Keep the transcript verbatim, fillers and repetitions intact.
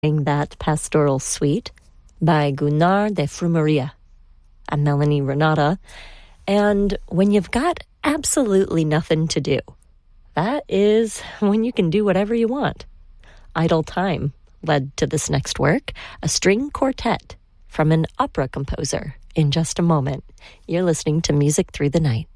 That Pastoral Suite by Gunnar de Frumeria. I'm Melanie Renata, and when you've got absolutely nothing to do, that is when you can do whatever you want. Idle Time led to this next work, a string quartet from an opera composer. In just a moment, you're listening to Music Through the Night.